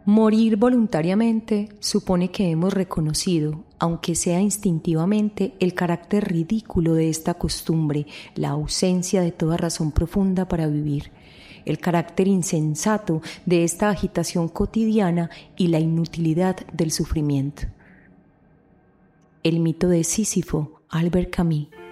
Morir voluntariamente supone que hemos reconocido, aunque sea instintivamente, el carácter ridículo de esta costumbre, la ausencia de toda razón profunda para vivir, el carácter insensato de esta agitación cotidiana y la inutilidad del sufrimiento. El mito de Sísifo, Albert Camus.